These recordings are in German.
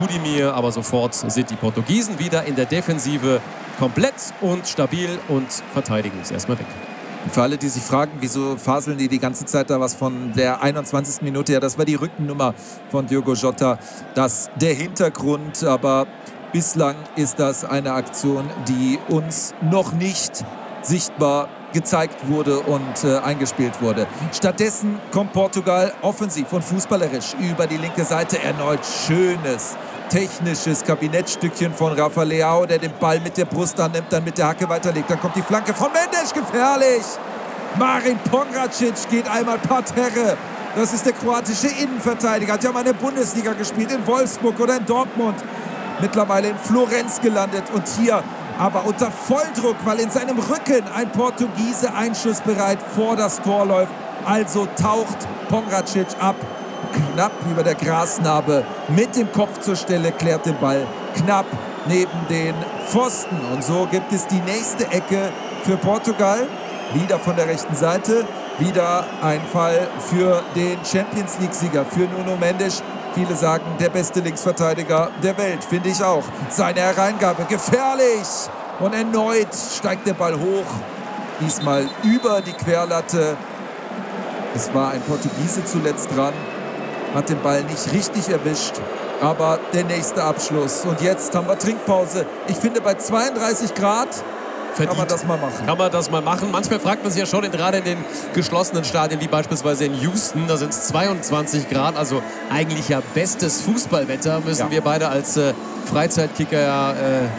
Budimir, aber sofort sind die Portugiesen wieder in der Defensive komplett und stabil und verteidigen es erstmal weg. Für alle, die sich fragen, wieso faseln die ganze Zeit da was von der 21. Minute, ja, das war die Rückennummer von Diogo Jota, das der Hintergrund, aber bislang ist das eine Aktion, die uns noch nicht sichtbar gezeigt wurde und eingespielt wurde. Stattdessen kommt Portugal offensiv und fußballerisch über die linke Seite. Erneut schönes, technisches Kabinettstückchen von Rafa Leao, der den Ball mit der Brust annimmt, dann mit der Hacke weiterlegt. Dann kommt die Flanke von Mendes, gefährlich. Marin Pongracic geht einmal parterre. Das ist der kroatische Innenverteidiger. Hat ja mal in der Bundesliga gespielt, in Wolfsburg oder in Dortmund. Mittlerweile in Florenz gelandet und hier aber unter Volldruck, weil in seinem Rücken ein Portugiese einschussbereit vor das Tor läuft. Also taucht Pongracic ab, knapp über der Grasnarbe, mit dem Kopf zur Stelle, klärt den Ball knapp neben den Pfosten. Und so gibt es die nächste Ecke für Portugal, wieder von der rechten Seite. Wieder ein Fall für den Champions-League-Sieger, für Nuno Mendes. Viele sagen, der beste Linksverteidiger der Welt, finde ich auch. Seine Hereingabe, gefährlich. Und erneut steigt der Ball hoch. Diesmal über die Querlatte. Es war ein Portugiese zuletzt dran. Hat den Ball nicht richtig erwischt. Aber der nächste Abschluss. Und jetzt haben wir Trinkpause. Ich finde, bei 32 Grad verdient. Kann man das mal machen. Kann man das mal machen. Manchmal fragt man sich ja schon, gerade in den geschlossenen Stadien, wie beispielsweise in Houston, da sind es 22 Grad, also eigentlich ja bestes Fußballwetter, müssen wir beide als Freizeitkicker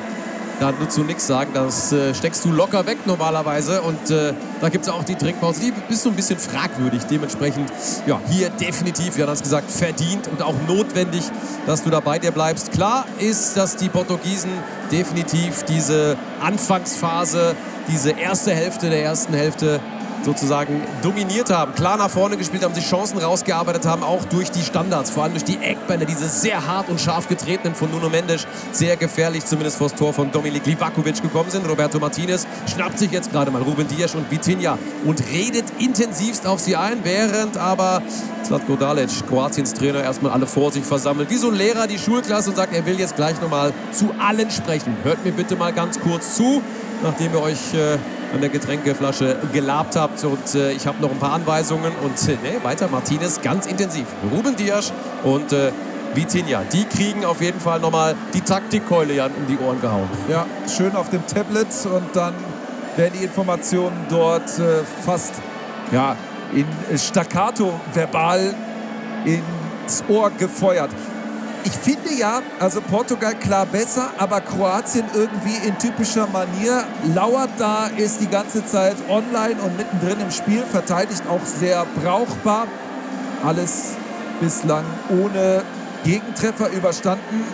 dazu nichts sagen. Das steckst du locker weg normalerweise und da gibt es auch die Trinkpause. Die ist so ein bisschen fragwürdig. Dementsprechend, ja, hier definitiv, wir haben das gesagt, verdient und auch notwendig, dass du da bei dir bleibst. Klar ist, dass die Portugiesen definitiv diese Anfangsphase, diese erste Hälfte der ersten Hälfte sozusagen dominiert haben, klar nach vorne gespielt haben, sich Chancen rausgearbeitet haben, auch durch die Standards, vor allem durch die Eckbälle, diese sehr hart und scharf getretenen von Nuno Mendes, sehr gefährlich zumindest vor das Tor von Dominik Livakovic gekommen sind. Roberto Martinez schnappt sich jetzt gerade mal Ruben Dias und Vitinha und redet intensivst auf sie ein, während aber Zlatko Dalic, Kroatiens Trainer, erstmal alle vor sich versammelt, wie so ein Lehrer die Schulklasse und sagt, er will jetzt gleich nochmal zu allen sprechen. Hört mir bitte mal ganz kurz zu, nachdem wir euch an der Getränkeflasche gelabt habt und ich habe noch ein paar Anweisungen und weiter Martinez ganz intensiv. Ruben Dias und Vitinha, die kriegen auf jeden Fall nochmal die Taktikkeule Jan um die Ohren gehauen. Ja, schön auf dem Tablet und dann werden die Informationen dort fast in Staccato verbal ins Ohr gefeuert. Ich finde ja, also Portugal klar besser, aber Kroatien irgendwie in typischer Manier lauert da, ist die ganze Zeit online und mittendrin im Spiel, verteidigt auch sehr brauchbar. Alles bislang ohne Gegentreffer überstanden.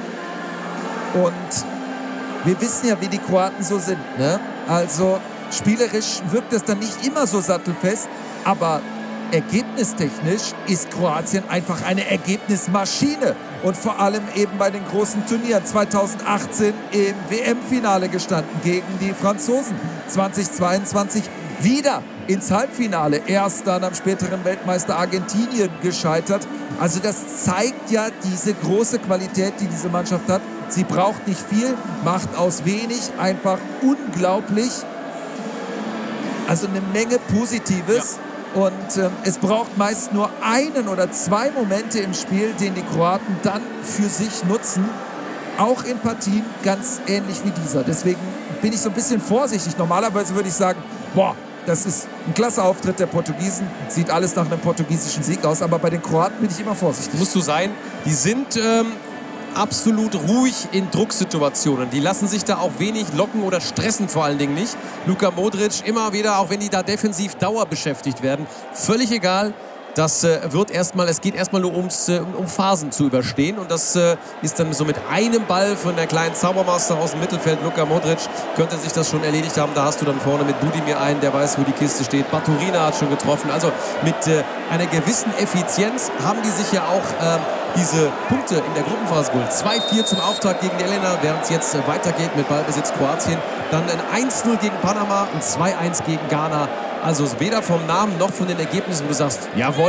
Und wir wissen ja, wie die Kroaten so sind, ne? Also spielerisch wirkt es dann nicht immer so sattelfest, aber ergebnistechnisch ist Kroatien einfach eine Ergebnismaschine. Und vor allem eben bei den großen Turnieren. 2018 im WM-Finale gestanden gegen die Franzosen. 2022 wieder ins Halbfinale. Erst dann am späteren Weltmeister Argentinien gescheitert. Also das zeigt ja diese große Qualität, die diese Mannschaft hat. Sie braucht nicht viel, macht aus wenig einfach unglaublich. Also eine Menge Positives. Ja. Und es braucht meist nur einen oder zwei Momente im Spiel, den die Kroaten dann für sich nutzen. Auch in Partien ganz ähnlich wie dieser. Deswegen bin ich so ein bisschen vorsichtig. Normalerweise würde ich sagen, das ist ein klasse Auftritt der Portugiesen. Sieht alles nach einem portugiesischen Sieg aus. Aber bei den Kroaten bin ich immer vorsichtig. Musst du sein. Die sind absolut ruhig in Drucksituationen. Die lassen sich da auch wenig locken oder stressen, vor allen Dingen nicht. Luka Modric immer wieder, auch wenn die da defensiv dauerbeschäftigt werden, völlig egal. Das es geht erstmal nur um Phasen zu überstehen und das ist dann so mit einem Ball von der kleinen Zaubermaster aus dem Mittelfeld, Luka Modric, könnte sich das schon erledigt haben. Da hast du dann vorne mit Budimir einen, der weiß, wo die Kiste steht. Baturina hat schon getroffen. Also mit einer gewissen Effizienz haben die sich ja auch diese Punkte in der Gruppenphase geholt. 2-4 zum Auftakt gegen die Elena, während es jetzt weitergeht mit Ballbesitz Kroatien. Dann ein 1-0 gegen Panama, ein 2-1 gegen Ghana. Also weder vom Namen noch von den Ergebnissen, wo du sagst, jawohl,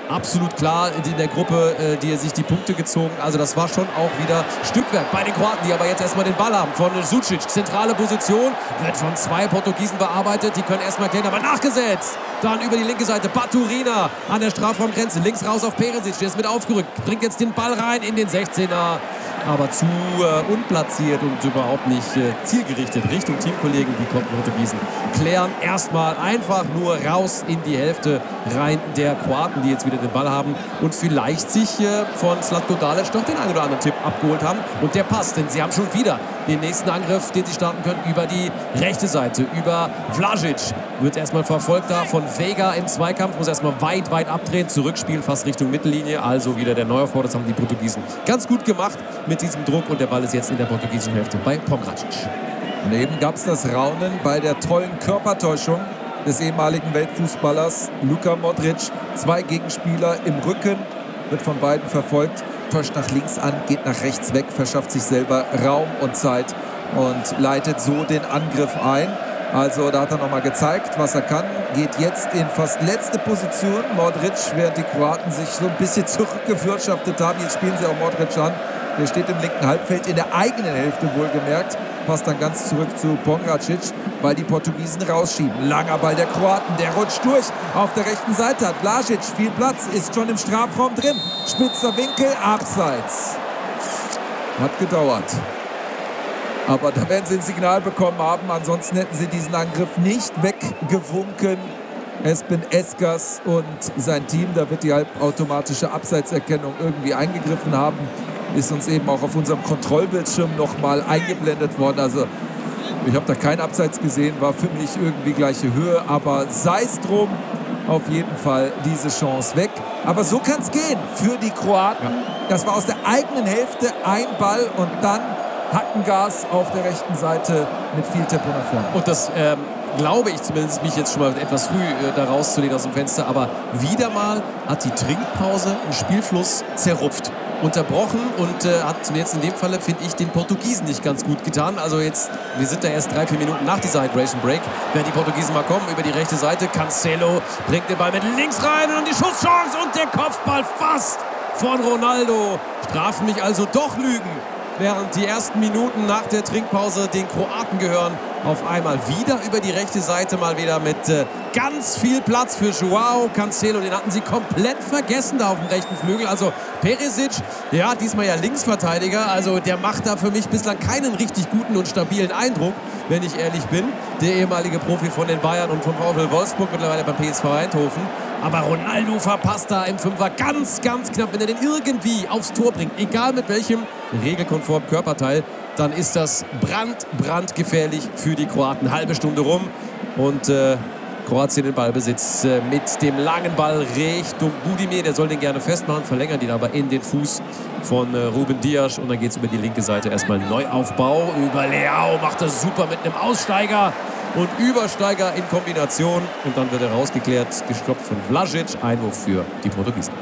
absolut klar in der Gruppe, die er sich die Punkte gezogen. Also das war schon auch wieder Stückwerk bei den Kroaten, die aber jetzt erstmal den Ball haben. Von Sucic, zentrale Position, wird von 2 Portugiesen bearbeitet. Die können erstmal klären, aber nachgesetzt. Dann über die linke Seite Baturina an der Strafraumgrenze. Links raus auf Perisic, der ist mit aufgerückt. Bringt jetzt den Ball rein in den 16er. Aber zu unplatziert und überhaupt nicht zielgerichtet Richtung Teamkollegen. Die Portugiesen klären erstmal einfach nur raus in die Hälfte rein der Kroaten, die jetzt wieder den Ball haben und vielleicht sich von Zlatko Dalic doch den einen oder anderen Tipp abgeholt haben. Und der passt, denn sie haben schon wieder den nächsten Angriff, den sie starten können, über die rechte Seite, über Vlasic. Wird erstmal verfolgt da von Vega im Zweikampf, muss erstmal weit abdrehen, zurückspielen, fast Richtung Mittellinie. Also wieder der Neuaufbau, das haben die Portugiesen ganz gut gemacht mit diesem Druck und der Ball ist jetzt in der portugiesischen Hälfte bei Pomracic. Daneben gab es das Raunen bei der tollen Körpertäuschung des ehemaligen Weltfußballers Luka Modric. 2 Gegenspieler im Rücken, wird von beiden verfolgt, täuscht nach links an, geht nach rechts weg, verschafft sich selber Raum und Zeit und leitet so den Angriff ein. Also da hat er nochmal gezeigt, was er kann. Geht jetzt in fast letzte Position. Modric, während die Kroaten sich so ein bisschen zurückgewirtschaftet haben. Jetzt spielen sie auch Modric an. Der steht im linken Halbfeld, in der eigenen Hälfte wohlgemerkt. Passt dann ganz zurück zu Pomracic, weil die Portugiesen rausschieben. Langer Ball der Kroaten, der rutscht durch. Auf der rechten Seite hat Vlasic viel Platz, ist schon im Strafraum drin. Spitzer Winkel, abseits. Hat gedauert. Aber da werden sie ein Signal bekommen haben. Ansonsten hätten sie diesen Angriff nicht weggewunken. Espen Eskers und sein Team, da wird die halbautomatische Abseitserkennung irgendwie eingegriffen haben. Ist uns eben auch auf unserem Kontrollbildschirm nochmal eingeblendet worden. Also ich habe da kein Abseits gesehen, war für mich irgendwie gleiche Höhe. Aber sei es drum, auf jeden Fall diese Chance weg. Aber so kann es gehen für die Kroaten. Ja. Das war aus der eigenen Hälfte ein Ball und dann Hackengas auf der rechten Seite mit viel Tempo nach vorne. Und das glaube ich zumindest, mich jetzt schon mal etwas früh da rauszulegen aus dem Fenster, aber wieder mal hat die Trinkpause einen Spielfluss zerrupft, unterbrochen und hat jetzt in dem Falle, finde ich, den Portugiesen nicht ganz gut getan. Also jetzt, wir sind da erst 3-4 Minuten nach dieser Hydration Break, werden die Portugiesen mal kommen über die rechte Seite. Cancelo bringt den Ball mit links rein und die Schusschance und der Kopfball fast von Ronaldo. Strafen mich also doch Lügen. Während die ersten Minuten nach der Trinkpause den Kroaten gehören, auf einmal wieder über die rechte Seite, mal wieder mit ganz viel Platz für Joao Cancelo. Den hatten sie komplett vergessen da auf dem rechten Flügel. Also Perisic, ja, diesmal ja Linksverteidiger. Also der macht da für mich bislang keinen richtig guten und stabilen Eindruck, wenn ich ehrlich bin. Der ehemalige Profi von den Bayern und vom VfL Wolfsburg, mittlerweile beim PSV Eindhoven. Aber Ronaldo verpasst da im Fünfer ganz knapp. Wenn er den irgendwie aufs Tor bringt, egal mit welchem regelkonformen Körperteil, dann ist das brandgefährlich für die Kroaten. Halbe Stunde rum und Kroatien in Ballbesitz mit dem langen Ball Richtung Budimir. Der soll den gerne festmachen, verlängern ihn aber in den Fuß von Ruben Dias. Und dann geht es über die linke Seite erstmal Neuaufbau. Über Leao macht das super mit einem Aussteiger und Übersteiger in Kombination. Und dann wird er rausgeklärt, gestoppt von Vlasic. Einwurf für die Portugiesen.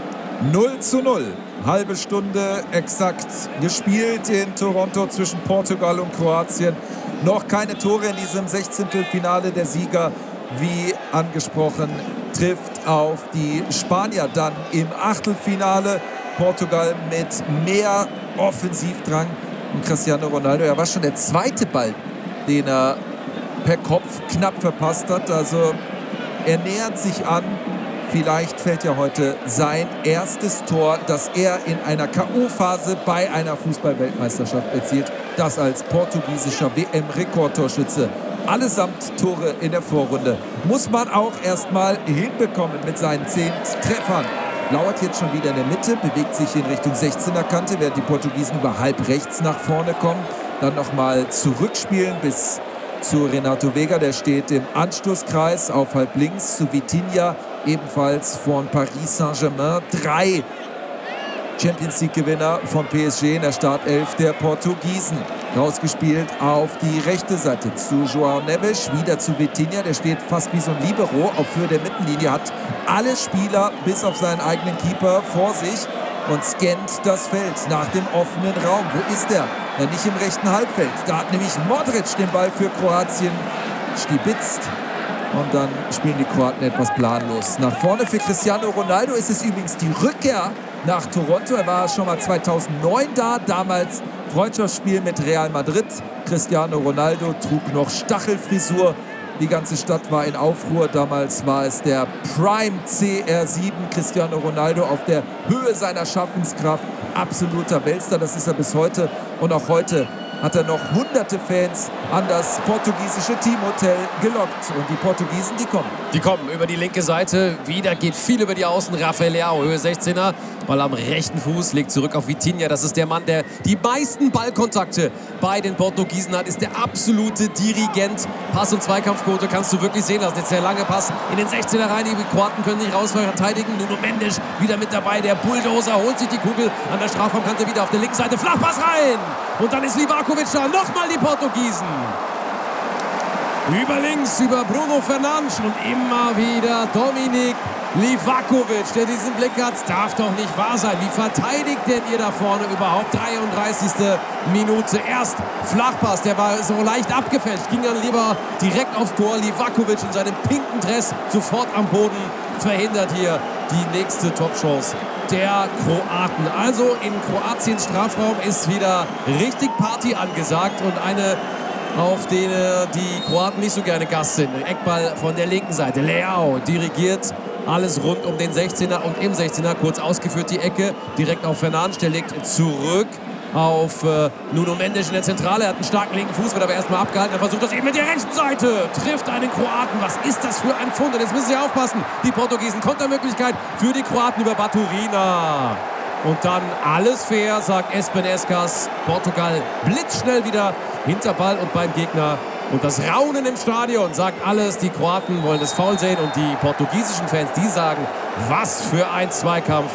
0:0. Halbe Stunde exakt gespielt in Toronto zwischen Portugal und Kroatien. Noch keine Tore in diesem 16. Finale. Der Sieger, wie angesprochen, trifft auf die Spanier dann im Achtelfinale. Portugal mit mehr Offensivdrang. Und Cristiano Ronaldo, er war schon der zweite Ball, den er per Kopf knapp verpasst hat. Also er nähert sich an. Vielleicht fällt ja heute sein erstes Tor, das er in einer K.O.-Phase bei einer Fußball-Weltmeisterschaft erzielt. Das als portugiesischer WM-Rekordtorschütze. Allesamt Tore in der Vorrunde. Muss man auch erstmal hinbekommen mit seinen 10 Treffern. Lauert jetzt schon wieder in der Mitte, bewegt sich in Richtung 16er Kante, während die Portugiesen über halb rechts nach vorne kommen. Dann nochmal zurückspielen bis zu Renato Vega, der steht im Anstoßkreis auf halb links, zu Vitinha, ebenfalls von Paris Saint-Germain. 3 Champions-League-Gewinner von PSG in der Startelf der Portugiesen. Rausgespielt auf die rechte Seite zu João Neves, wieder zu Vitinha, der steht fast wie so ein Libero auf Höhe der Mittellinie, hat alle Spieler bis auf seinen eigenen Keeper vor sich und scannt das Feld nach dem offenen Raum. Wo ist er? Ja, nicht im rechten Halbfeld. Da hat nämlich Modric den Ball für Kroatien stibitzt Und dann spielen die Kroaten etwas planlos. Nach vorne für Cristiano Ronaldo ist es übrigens die Rückkehr nach Toronto. Er war schon mal 2009 da, damals Freundschaftsspiel mit Real Madrid. Cristiano Ronaldo trug noch Stachelfrisur. Die ganze Stadt war in Aufruhr. Damals war es der Prime CR7. Cristiano Ronaldo auf der Höhe seiner Schaffenskraft. Absoluter Weltstar, das ist er bis heute. Und auch heute hat er noch hunderte Fans an das portugiesische Teamhotel gelockt. Und die Portugiesen, die kommen. Die kommen über die linke Seite. Wieder geht viel über die Außen. Rafael Leao, Höhe 16er. Ball am rechten Fuß, legt zurück auf Vitinha. Das ist der Mann, der die meisten Ballkontakte bei den Portugiesen hat. Ist der absolute Dirigent. Pass- und Zweikampfquote kannst du wirklich sehen lassen. Jetzt der lange Pass in den 16er rein. Die Kroaten können nicht raus verteidigen. Nuno Mendes wieder mit dabei. Der Bulldozer holt sich die Kugel an der Strafraumkante wieder auf der linken Seite. Flachpass rein. Und dann ist Livakovic da. Nochmal die Portugiesen. Über links, über Bruno Fernandes und immer wieder Dominik Livakovic, der diesen Blick hat. Darf doch nicht wahr sein. Wie verteidigt denn ihr da vorne überhaupt? 33. Minute. Erst Flachpass, der war so leicht abgefälscht. Ging dann lieber direkt aufs Tor. Livakovic in seinem pinken Dress sofort am Boden. Verhindert hier die nächste Topchance der Kroaten. Also in Kroatiens Strafraum ist wieder richtig Party angesagt und eine, auf der die Kroaten nicht so gerne Gast sind. Eckball von der linken Seite. Leao dirigiert alles rund um den 16er und im 16er kurz ausgeführt die Ecke. Direkt auf Fernandes, der legt zurück auf Nuno Mendes in der Zentrale. Er hat einen starken linken Fuß, wird aber erstmal abgehalten. Er versucht das eben mit der rechten Seite. Trifft einen Kroaten. Was ist das für ein Fund? Und jetzt müssen sie aufpassen. Die Portugiesen, Kontermöglichkeit für die Kroaten über Baturina. Und dann alles fair, sagt Espen Eskas. Portugal blitzschnell wieder hinter Ball und beim Gegner. Und das Raunen im Stadion sagt alles. Die Kroaten wollen das Foul sehen und die portugiesischen Fans, die sagen, was für ein Zweikampf.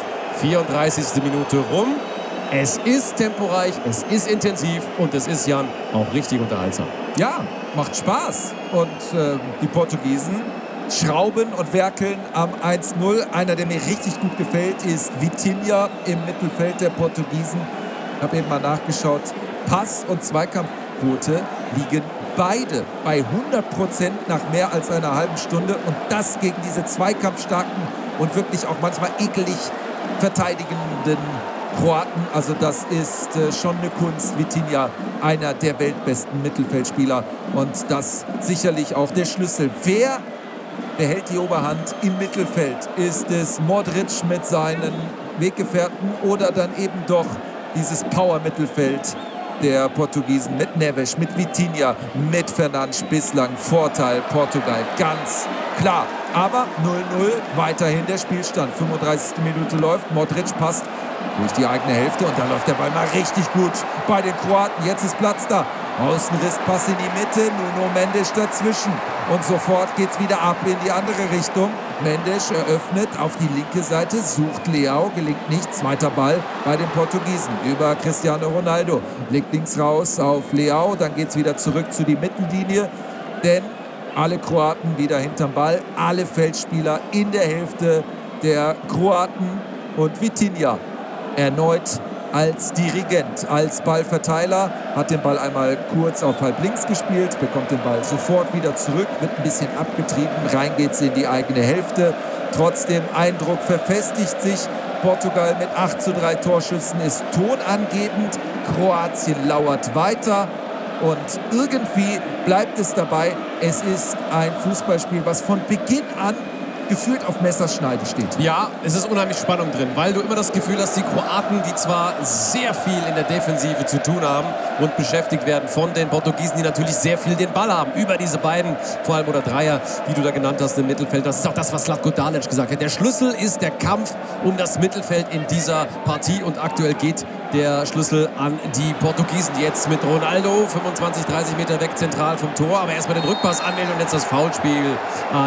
34. Minute rum. Es ist temporeich, es ist intensiv und es ist, Jan, auch richtig unterhaltsam. Ja, macht Spaß. Und die Portugiesen schrauben und werkeln am 1-0. Einer, der mir richtig gut gefällt, ist Vitinha im Mittelfeld der Portugiesen. Ich habe eben mal nachgeschaut. Pass- und Zweikampfquote liegen beide bei 100% nach mehr als einer halben Stunde. Und das gegen diese zweikampfstarken und wirklich auch manchmal ekelig verteidigenden Kroaten. Also das ist schon eine Kunst. Vitinha, einer der weltbesten Mittelfeldspieler. Und das sicherlich auch der Schlüssel. Wer behält die Oberhand im Mittelfeld? Ist es Modric mit seinen Weggefährten oder dann eben doch dieses Power-Mittelfeld der Portugiesen mit Neves, mit Vitinha, mit Fernandes? Bislang Vorteil Portugal, ganz klar. Aber 0-0, weiterhin der Spielstand. 35. Minute läuft, Modric passt durch die eigene Hälfte und da läuft der Ball mal richtig gut bei den Kroaten. Jetzt ist Platz da. Außenrisspass in die Mitte, Nuno Mendes dazwischen. Und sofort geht es wieder ab in die andere Richtung. Mendes eröffnet auf die linke Seite, sucht Leao, gelingt nicht. Zweiter Ball bei den Portugiesen über Cristiano Ronaldo. Legt links raus auf Leao, dann geht es wieder zurück zu die Mittellinie. Denn alle Kroaten wieder hinterm Ball, alle Feldspieler in der Hälfte der Kroaten. Und Vitinha erneut als Dirigent, als Ballverteiler, hat den Ball einmal kurz auf halb links gespielt, bekommt den Ball sofort wieder zurück, wird ein bisschen abgetrieben, rein geht's in die eigene Hälfte. Trotzdem Eindruck verfestigt sich. Portugal mit 8:3 Torschüssen ist tonangebend. Kroatien lauert weiter und irgendwie bleibt es dabei. Es ist ein Fußballspiel, was von Beginn an gefühlt auf Messerschneide steht. Ja, es ist unheimlich Spannung drin, weil du immer das Gefühl hast, die Kroaten, die zwar sehr viel in der Defensive zu tun haben und beschäftigt werden von den Portugiesen, die natürlich sehr viel den Ball haben, über diese beiden, vor allem oder Dreier, die du da genannt hast im Mittelfeld. Das ist auch das, was Zlatko Dalic gesagt hat. Der Schlüssel ist der Kampf um das Mittelfeld in dieser Partie und aktuell geht der Schlüssel an die Portugiesen, die jetzt mit Ronaldo 25, 30 Meter weg zentral vom Tor, aber erstmal den Rückpass anmelden und jetzt das Foulspiel an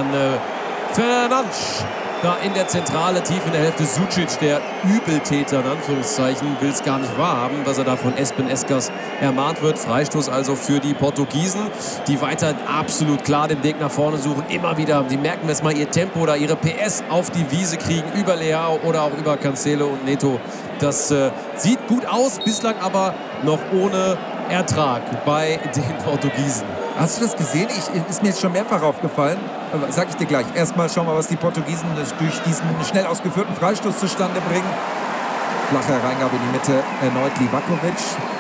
Fernandes. Da in der Zentrale, tief in der Hälfte, Sucic, der Übeltäter, in Anführungszeichen, will es gar nicht wahrhaben, dass er da von Espen Eskas ermahnt wird. Freistoß also für die Portugiesen, die weiter absolut klar den Weg nach vorne suchen. Immer wieder, die merken jetzt mal ihr Tempo oder ihre PS auf die Wiese kriegen, über Leao oder auch über Cancelo und Neto. Das sieht gut aus, bislang aber noch ohne Ertrag bei den Portugiesen. Hast du das gesehen? Ist mir jetzt schon mehrfach aufgefallen. sag ich dir gleich. Erstmal schauen wir, was die Portugiesen durch diesen schnell ausgeführten Freistoß zustande bringen. Flache Reingabe in die Mitte, erneut Livakovic.